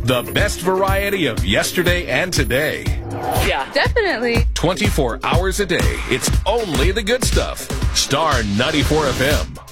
The best variety of yesterday and today. Yeah. Definitely. 24 hours a day. It's only the good stuff. Star 94 FM.